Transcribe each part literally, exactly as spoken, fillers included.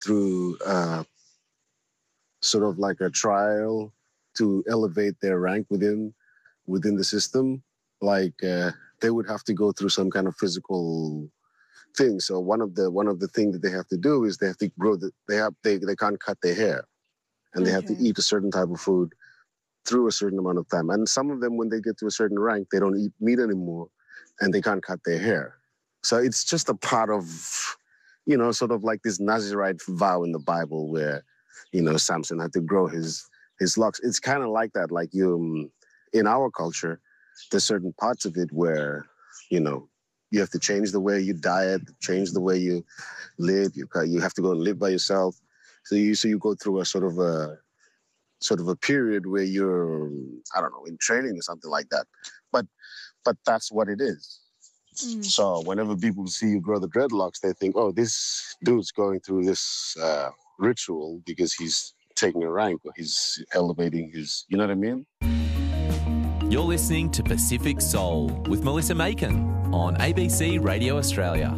through uh, sort of like a trial to elevate their rank within within the system. Like uh, they would have to go through some kind of physical thing. So one of the one of the things that they have to do is they have to grow. The, they have they they can't cut their hair, and they have to Okay. eat a certain type of food through a certain amount of time. And some of them, when they get to a certain rank, they don't eat meat anymore, and they can't cut their hair. So it's just a part of, you know, sort of like this Nazirite vow in the Bible where, you know, Samson had to grow his his locks. It's kind of like that. Like you, um, in our culture, there's certain parts of it where, you know, you have to change the way you diet, change the way you live. You you have to go and live by yourself. So you so you go through a sort of a sort of a period where you're, I don't know, in training or something like that. But but that's what it is. Mm. So whenever people see you grow the dreadlocks, they think, oh, this dude's going through this uh, ritual because he's taking a rank or he's elevating his, you know what I mean? You're listening to Pacific Soul with Melissa Macon on A B C Radio Australia.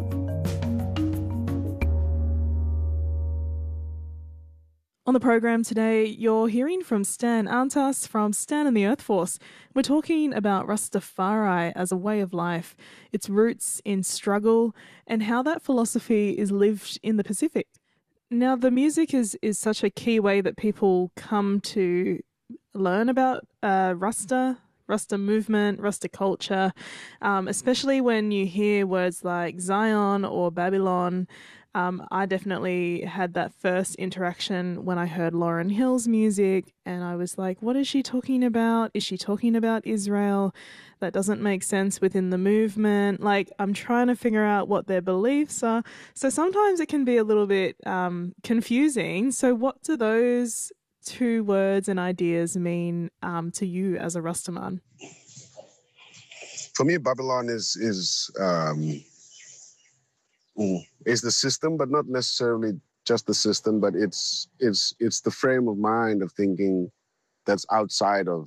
On the program today, you're hearing from Stan Antas from Stan and the Earth Force. We're talking about Rastafari as a way of life, its roots in struggle, and how that philosophy is lived in the Pacific. Now, the music is, is such a key way that people come to learn about uh, Rasta, Rasta movement, Rasta culture, um, especially when you hear words like Zion or Babylon. Um, I definitely had that first interaction when I heard Lauryn Hill's music, and I was like, what is she talking about? Is she talking about Israel? That doesn't make sense within the movement. Like, I'm trying to figure out what their beliefs are. So sometimes it can be a little bit um, confusing. So what do those two words and ideas mean um, to you as a Rastaman? For me, Babylon is is um, is the system, but not necessarily just the system. But it's it's it's the frame of mind of thinking that's outside of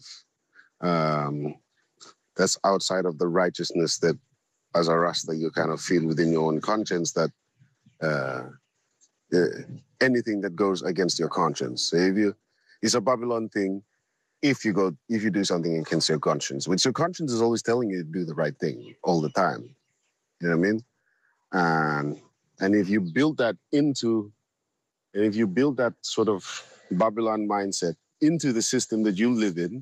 um, that's outside of the righteousness that, as a Rasta, you kind of feel within your own conscience that uh, uh, anything that goes against your conscience. So if you, it's a Babylon thing. If you go, if you do something against your conscience, which your conscience is always telling you to do the right thing all the time. You know what I mean? And and if you build that into, and if you build that sort of Babylon mindset into the system that you live in,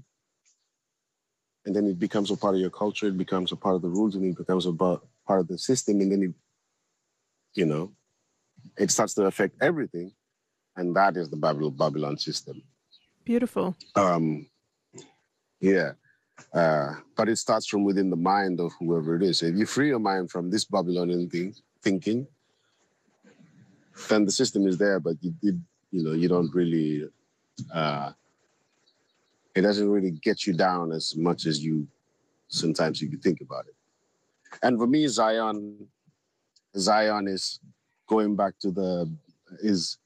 and then it becomes a part of your culture, it becomes a part of the rules, and it becomes a part of the system, and then it, you know, it starts to affect everything, and that is the Babylon Babylon system. Beautiful. Um, yeah. Uh, but it starts from within the mind of whoever it is. So if you free your mind from this Babylonian thing, thinking, then the system is there, but you did, you know, you don't really, uh, it doesn't really get you down as much as you sometimes you can think about it. And for me, Zion, Zion is going back to the, is,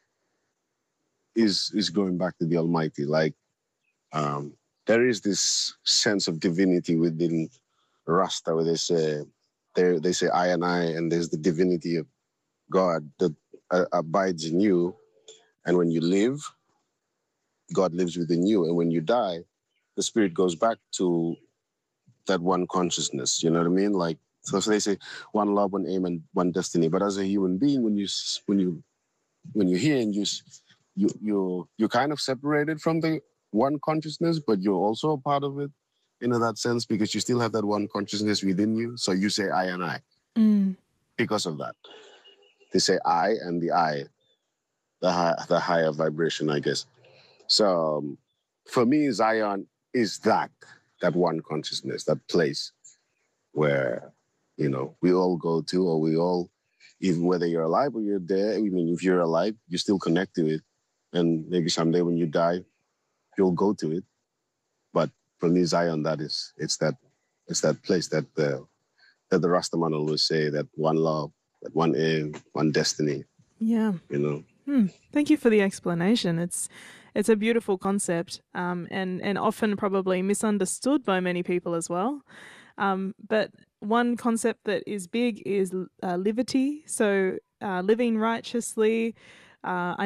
is, is going back to the Almighty. Like, um, there is this sense of divinity within Rasta where they say, they, they say I and I, and there's the divinity of God that uh, abides in you. And when you live, God lives within you. And when you die, the spirit goes back to that one consciousness. You know what I mean? Like, so, so they say one love, one aim, and one destiny. But as a human being, when you, when you, when you're here and you, you, you, you're kind of separated from the one consciousness, but you're also a part of it in that sense, because you still have that one consciousness within you. So you say I and I Mm. because of that. They say I and the I, the high, the higher vibration, I guess. So um, for me, Zion is that, that one consciousness, that place where, you know, we all go to, or we all, even whether you're alive or you're dead, I mean, if you're alive, you still connect to it. And maybe someday when you die, you'll go to it. But for me, Zion, that is, it's that, it's that place that the, that the Rastaman always say, that one love, that one aim, one destiny. Yeah. You know. Hmm. Thank you for the explanation. It's it's a beautiful concept, um, and and often probably misunderstood by many people as well. Um, but one concept that is big is uh, liberty. So uh, living righteously. Uh, I